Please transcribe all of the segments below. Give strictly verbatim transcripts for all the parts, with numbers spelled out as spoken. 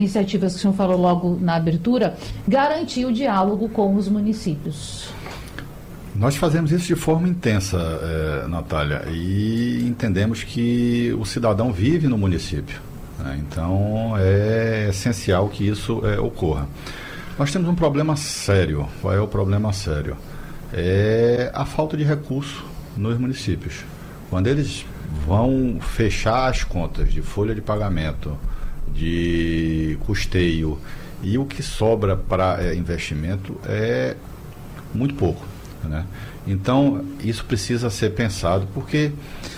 iniciativas que o senhor falou logo na abertura, garantir o diálogo com os municípios. Nós fazemos isso de forma intensa, eh, Natália, e entendemos que o cidadão vive no município, né? Então é essencial que isso eh, ocorra. Nós temos um problema sério. Qual é o problema sério? É a falta de recurso nos municípios. Quando eles vão fechar as contas de folha de pagamento, de custeio, e o que sobra para é, investimento é muito pouco, né? Então isso precisa ser pensado, porque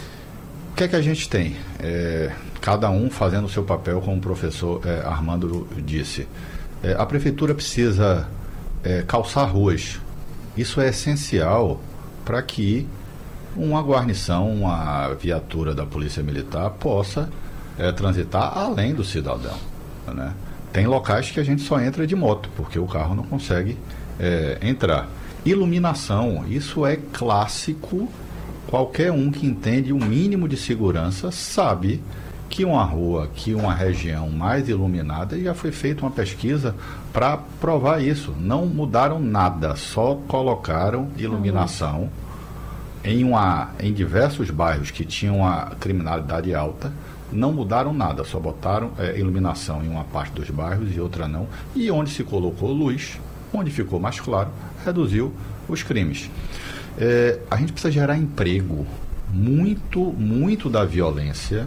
o que é que a gente tem? É, cada um fazendo o seu papel, como o professor é, Armando disse. É, a prefeitura precisa é, calçar ruas. Isso é essencial para que uma guarnição, uma viatura da Polícia Militar possa É, transitar além do cidadão, né? Tem locais que a gente só entra de moto, porque o carro não consegue é, entrar. Iluminação, isso é clássico. Qualquer um que entende o mínimo de segurança sabe que uma rua, que uma região mais iluminada, já foi feita uma pesquisa para provar isso. Não mudaram nada, só colocaram iluminação em, uma, em diversos bairros que tinham a criminalidade alta. Não mudaram nada, só botaram é, iluminação em uma parte dos bairros e outra não. E onde se colocou luz, onde ficou mais claro, reduziu os crimes. É, a gente precisa gerar emprego. Muito, muito da violência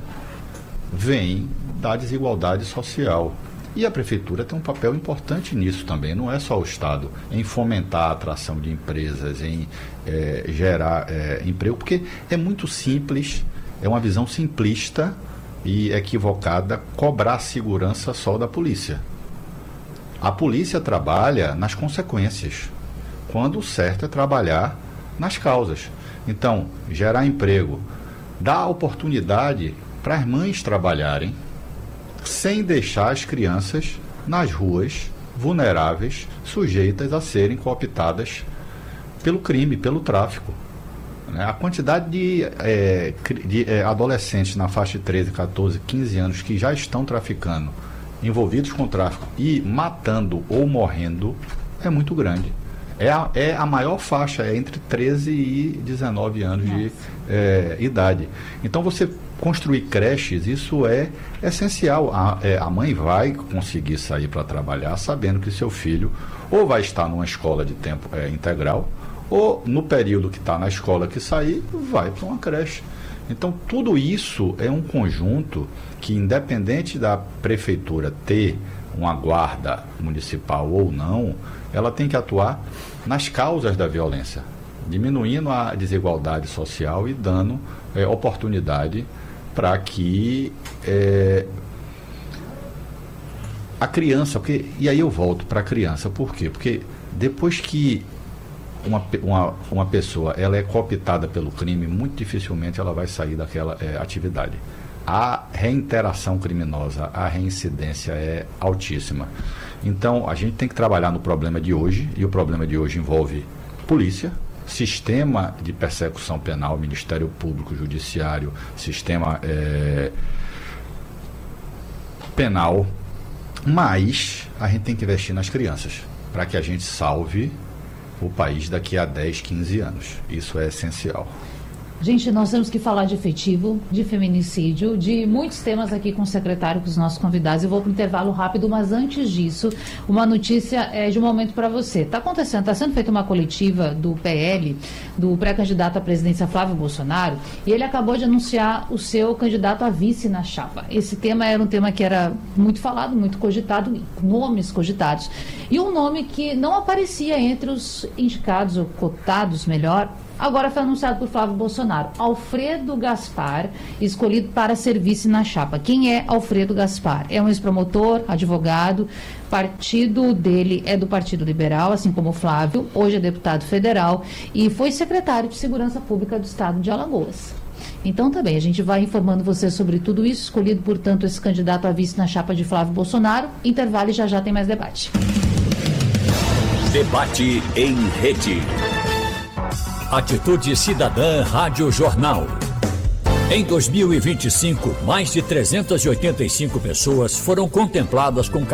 vem da desigualdade social. E a prefeitura tem um papel importante nisso também. Não é só o Estado em fomentar a atração de empresas, em é, gerar é, emprego, porque é muito simples, é uma visão simplista e equivocada cobrar segurança só da polícia. A polícia trabalha nas consequências, quando o certo é trabalhar nas causas. Então, gerar emprego, dar oportunidade para as mães trabalharem, sem deixar as crianças nas ruas, vulneráveis, sujeitas a serem cooptadas pelo crime, pelo tráfico. A quantidade de, é, de é, adolescentes na faixa de treze, catorze, quinze anos que já estão traficando, envolvidos com tráfico e matando ou morrendo, é muito grande. É a, é a maior faixa, é entre treze e dezenove anos Nossa. de é, idade. Então você construir creches, isso é essencial. A, é, a mãe vai conseguir sair para trabalhar sabendo que seu filho ou vai estar numa escola de tempo é, integral, ou no período que está na escola que sair, vai para uma creche. Então tudo isso é um conjunto que, independente da prefeitura ter uma guarda municipal ou não, ela tem que atuar nas causas da violência, diminuindo a desigualdade social e dando é, oportunidade para que é, a criança, porque, e aí eu volto para a criança, por quê? Porque depois que Uma, uma, uma pessoa ela é cooptada pelo crime, muito dificilmente ela vai sair daquela é, atividade. A reinteração criminosa, a reincidência é altíssima. Então, a gente tem que trabalhar no problema de hoje, e o problema de hoje envolve polícia, sistema de persecução penal, Ministério Público, Judiciário, sistema é, penal, mas a gente tem que investir nas crianças, para que a gente salve o país daqui a dez, quinze anos. Isso é essencial. Gente, nós temos que falar de efetivo, de feminicídio, de muitos temas aqui com o secretário, com os nossos convidados. Eu vou para um intervalo rápido, mas antes disso, uma notícia é, de um momento para você. Está acontecendo, está sendo feita uma coletiva do P L, do pré-candidato à presidência Flávio Bolsonaro, e ele acabou de anunciar o seu candidato a vice na chapa. Esse tema era um tema que era muito falado, muito cogitado, nomes cogitados, e um nome que não aparecia entre os indicados, ou cotados, melhor, agora foi anunciado por Flávio Bolsonaro. Alfredo Gaspar, escolhido para ser vice na chapa. Quem é Alfredo Gaspar? É um ex-promotor, advogado, partido dele é do Partido Liberal, assim como o Flávio, hoje é deputado federal e foi secretário de Segurança Pública do Estado de Alagoas. Então também, a gente vai informando você sobre tudo isso, escolhido, portanto, esse candidato a vice na chapa de Flávio Bolsonaro. Intervalo e já já tem mais debate. Debate em rede. Atitude Cidadã Rádio Jornal. Em dois mil e vinte e cinco, mais de trezentas e oitenta e cinco pessoas foram contempladas com